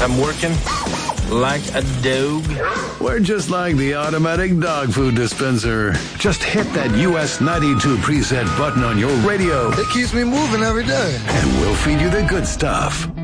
I'm working like a dog. We're just like the automatic dog food dispenser. Just hit that US 92 preset button on your radio. It keeps me moving every day. And we'll feed you the good stuff.